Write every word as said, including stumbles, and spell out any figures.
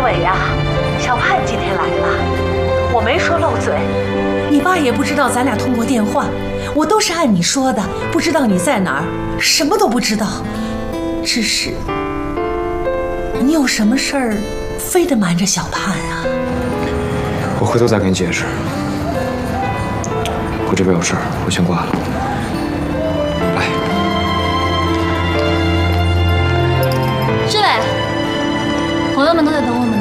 伟呀，小盼今天来了，我没说漏嘴。 你爸也不知道咱俩通过电话，我都是按你说的，不知道你在哪儿，什么都不知道。只是你有什么事儿，非得瞒着小盼啊？ 我回头再给你解释。我这边有事儿，我先挂了。来， 志伟，朋友们都在等我们。